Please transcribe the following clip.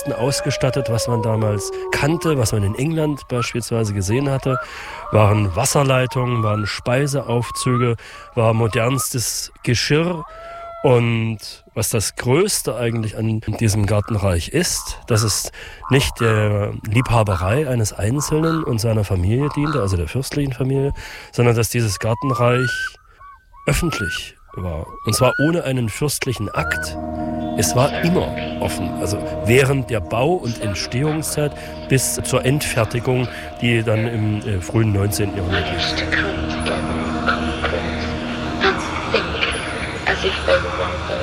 Modernsten ausgestattet, was man damals kannte, was man in England beispielsweise gesehen hatte. Waren Wasserleitungen, waren Speiseaufzüge, war modernstes Geschirr. Und was das Größte eigentlich an diesem Gartenreich ist, dass es nicht der Liebhaberei eines Einzelnen und seiner Familie diente, also der fürstlichen Familie, sondern dass dieses Gartenreich öffentlich war. Und zwar ohne einen fürstlichen Akt. Es war immer offen, also während der Bau- und Entstehungszeit bis zur Endfertigung, die dann im frühen 19. Jahrhundert liegt. As if they were one person.